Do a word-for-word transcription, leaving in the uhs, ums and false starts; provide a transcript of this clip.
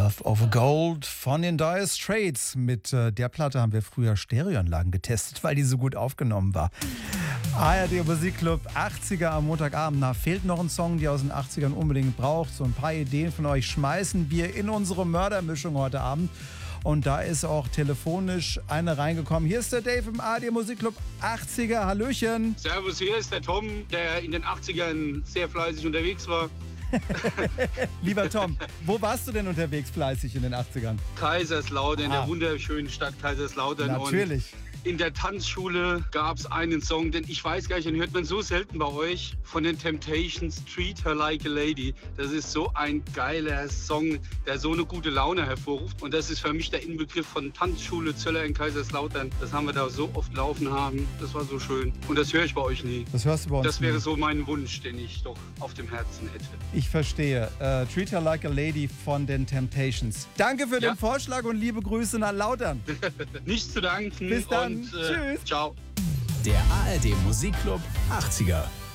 Love of Gold von den Dire Straits. Mit äh, der Platte haben wir früher Stereoanlagen getestet, weil die so gut aufgenommen war. A R D Musikclub achtziger am Montagabend. Na, fehlt noch ein Song, die aus den achtzigern unbedingt braucht. So ein paar Ideen von euch schmeißen wir in unsere Mördermischung heute Abend. Und da ist auch telefonisch eine reingekommen. Hier ist der Dave im A R D Musikclub achtziger. Hallöchen. Servus, hier ist der Tom, der in den achtzigern sehr fleißig unterwegs war. Lieber Tom, wo warst du denn unterwegs fleißig in den achtzigern? Kaiserslautern, in Ah. der wunderschönen Stadt Kaiserslautern. Natürlich. Und in der Tanzschule gab es einen Song, den ich weiß gar nicht, den hört man so selten bei euch, von den Temptations, Treat Her Like a Lady. Das ist so ein geiler Song, der so eine gute Laune hervorruft. Und das ist für mich der Inbegriff von Tanzschule Zöller in Kaiserslautern. Das haben wir da so oft laufen haben. Das war so schön. Und das höre ich bei euch nie. Das hörst du bei uns Das wäre nie. so mein Wunsch, den ich doch auf dem Herzen hätte. Ich verstehe. Äh, Treat Her Like a Lady von den Temptations. Danke für Ja. den Vorschlag und liebe Grüße nach Lautern. Nichts zu danken. Bis dann. Und, äh, Tschüss. Ciao. Der A R D Musikclub achtziger.